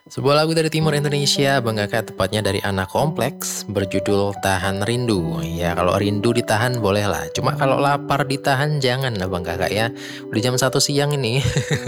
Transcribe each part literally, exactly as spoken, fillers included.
Sebuah lagu dari timur Indonesia, Bang Kakak, tepatnya dari Anak Kompleks, berjudul Tahan Rindu. Ya, kalau rindu ditahan bolehlah, cuma kalau lapar ditahan jangan lah Bang Kakak ya. Udah jam satu siang ini,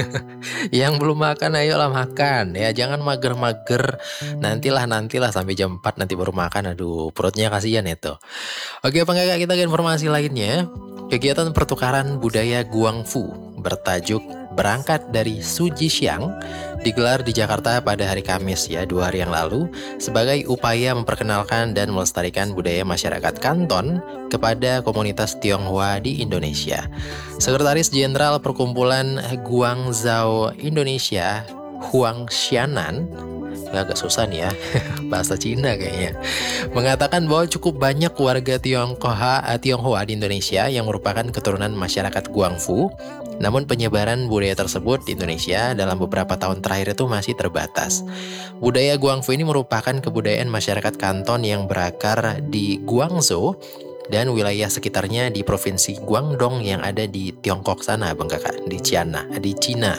yang belum makan ayolah makan ya, jangan mager-mager. Nantilah nantilah sampai jam empat nanti baru makan, aduh perutnya kasihan itu. Oke Bang Kakak, kita ke informasi lainnya. Kegiatan pertukaran budaya Guangfu bertajuk Berangkat dari Sujixiang digelar di Jakarta pada hari Kamis ya, dua hari yang lalu sebagai upaya memperkenalkan dan melestarikan budaya masyarakat Kanton kepada komunitas Tionghoa di Indonesia. Sekretaris Jenderal Perkumpulan Guangzhou Indonesia, Huang Xianan, agak susah nih ya, bahasa Cina kayaknya, mengatakan bahwa cukup banyak warga Tionghoa, eh, Tionghoa di Indonesia yang merupakan keturunan masyarakat Guangfu. Namun penyebaran budaya tersebut di Indonesia dalam beberapa tahun terakhir itu masih terbatas. Budaya Guangfu ini merupakan kebudayaan masyarakat Kanton yang berakar di Guangzhou dan wilayah sekitarnya di Provinsi Guangdong yang ada di Tiongkok sana, Bang Kakak, di China, di Cina.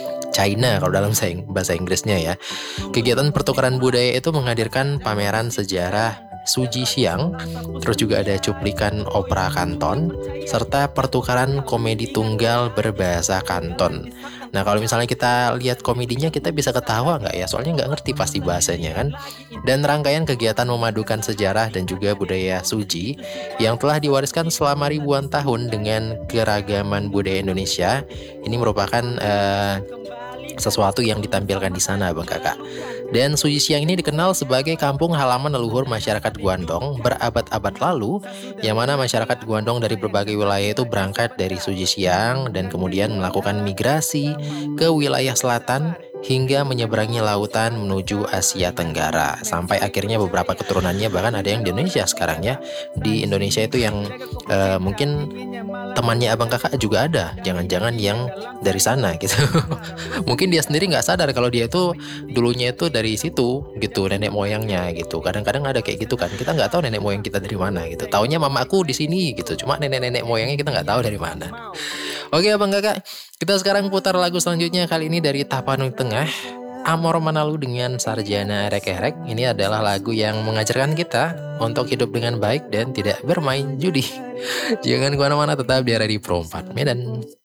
China kalau dalam bahasa Inggrisnya ya. Kegiatan pertukaran budaya itu menghadirkan pameran sejarah Suji Siang, terus juga ada cuplikan opera Kanton, serta pertukaran komedi tunggal berbahasa Kanton. Nah kalau misalnya kita lihat komedinya kita bisa ketawa nggak ya? Soalnya nggak ngerti pasti bahasanya kan. Dan rangkaian kegiatan memadukan sejarah dan juga budaya Suji yang telah diwariskan selama ribuan tahun dengan keragaman budaya Indonesia. Ini merupakan uh, sesuatu yang ditampilkan di sana, Bang Kakak. Dan Suji Siang ini dikenal sebagai kampung halaman leluhur masyarakat Guandong berabad-abad lalu, yang mana masyarakat Guandong dari berbagai wilayah itu berangkat dari Suji Siang dan kemudian melakukan migrasi ke wilayah selatan hingga menyeberangi lautan menuju Asia Tenggara. Sampai akhirnya beberapa keturunannya bahkan ada yang di Indonesia sekarang ya. Di Indonesia itu yang uh, mungkin temannya abang kakak juga ada, jangan-jangan yang dari sana gitu. Mungkin dia sendiri nggak sadar kalau dia itu dulunya itu dari situ gitu, nenek moyangnya gitu. Kadang-kadang ada kayak gitu kan, kita nggak tahu nenek moyang kita dari mana gitu. Taunya mamaku di sini gitu, cuma nenek-nenek moyangnya kita nggak tahu dari mana. Oke abang kakak, kita sekarang putar lagu selanjutnya, kali ini dari Tapanuli Tengah, Amor Manalu dengan Sarjana Erek-Erek. Ini adalah lagu yang mengajarkan kita untuk hidup dengan baik dan tidak bermain judi. Jangan kemana-mana, tetap di Radio Pro empat Medan.